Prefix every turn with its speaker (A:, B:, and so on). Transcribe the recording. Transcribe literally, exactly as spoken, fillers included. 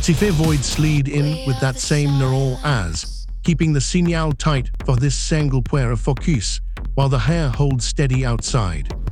A: Sife void slid in with that same neural as, keeping the signal tight for this single pair of focus, while the hair holds steady outside.